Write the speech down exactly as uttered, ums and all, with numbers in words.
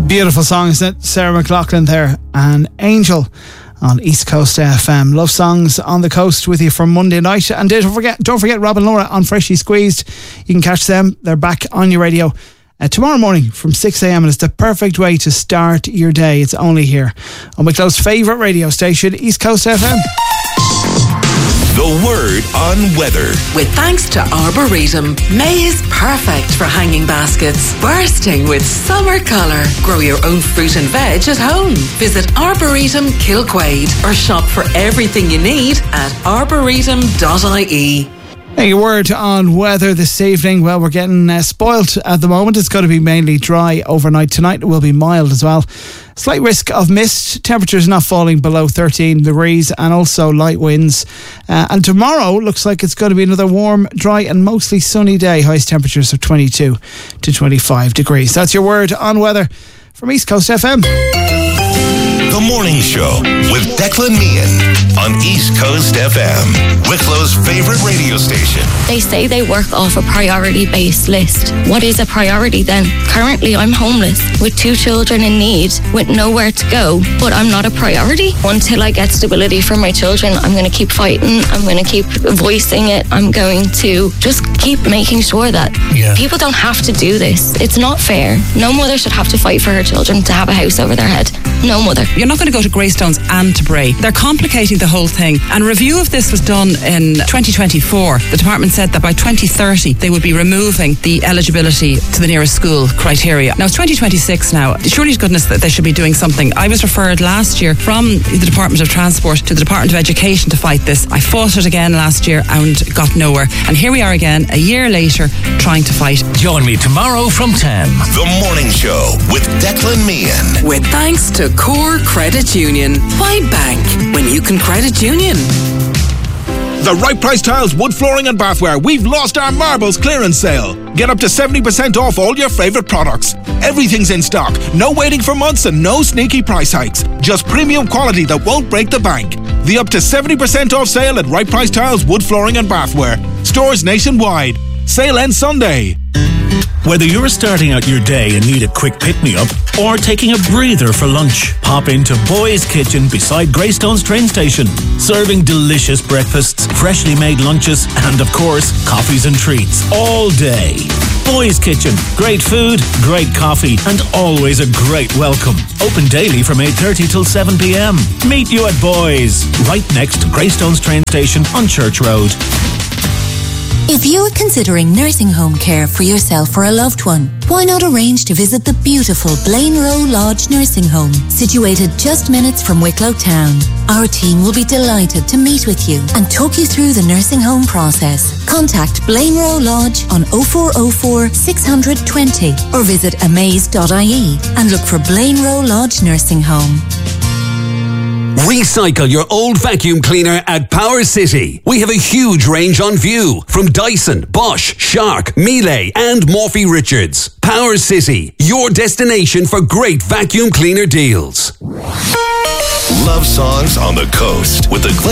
Beautiful song, isn't it? Sarah McLachlan there, and Angel on East Coast F M. Love songs on the coast with you from Monday night. And don't forget, don't forget Rob and Laura on Freshly Squeezed. You can catch them. They're back on your radio uh, tomorrow morning from six a.m. and it's the perfect way to start your day. It's only here on Wicklow's favourite radio station, East Coast F M. The word on weather. With thanks to Arboretum, May is perfect for hanging baskets, bursting with summer colour. Grow your own fruit and veg at home. Visit Arboretum Kilquade or shop for everything you need at arboretum dot I E. Hey, a word on weather this evening. Well, we're getting uh, spoilt at the moment. It's going to be mainly dry overnight. Tonight it will be mild as well. Slight risk of mist. Temperatures not falling below thirteen degrees and also light winds. Uh, and tomorrow looks like it's going to be another warm, dry and mostly sunny day. Highest temperatures of twenty-two to twenty-five degrees. That's your word on weather from East Coast F M. The Morning Show with Declan Meehan on East Coast F M, Wicklow's favourite radio station. They say they work off a priority-based list. What is a priority then? Currently, I'm homeless with two children in need with nowhere to go, but I'm not a priority. Until I get stability for my children, I'm going to keep fighting. I'm going to keep voicing it. I'm going to just keep making sure that yeah. people don't have to do this. It's not fair. No mother should have to fight for her children to have a house over their head. No mother. You're not going to go to Greystones and to Bray. They're complicating the whole thing. And a review of this was done in twenty twenty-four. The department said that by twenty thirty they would be removing the eligibility to the nearest school criteria. Now it's twenty twenty-six now. Surely to goodness that they should be doing something. I was referred last year from the Department of Transport to the Department of Education to fight this. I fought it again last year and got nowhere. And here we are again, a year later, trying to fight. Join me tomorrow from ten. The Morning Show with Declan Meehan. With thanks to Core Credit Union. Why bank when you can credit union? The Right Price Tiles wood flooring and bathware. We've lost our marbles clearance sale. Get up to seventy percent off all your favourite products. Everything's in stock. No waiting for months and no sneaky price hikes. Just premium quality that won't break the bank. The up to seventy percent off sale at Right Price Tiles wood flooring and bathware. Stores nationwide. Sale ends Sunday. Whether you're starting out your day and need a quick pick-me-up or taking a breather for lunch, pop into Boy's Kitchen beside Greystones train station. Serving delicious breakfasts, freshly made lunches and, of course, coffees and treats all day. Boy's Kitchen. Great food, great coffee and always a great welcome. Open daily from eight thirty till seven p.m. Meet you at Boy's, right next to Greystones train station on Church Road. If you're considering nursing home care for yourself or a loved one, why not arrange to visit the beautiful Blaine Row Lodge Nursing Home, situated just minutes from Wicklow Town. Our team will be delighted to meet with you and talk you through the nursing home process. Contact Blaine Row Lodge on oh four oh four, six hundred, twenty or visit amaze dot I E and look for Blaine Row Lodge Nursing Home. Recycle your old vacuum cleaner at Power City. We have a huge range on view from Dyson, Bosch, Shark, Miele and Morphy Richards. Power City, your destination for great vacuum cleaner deals. Love songs on the coast with the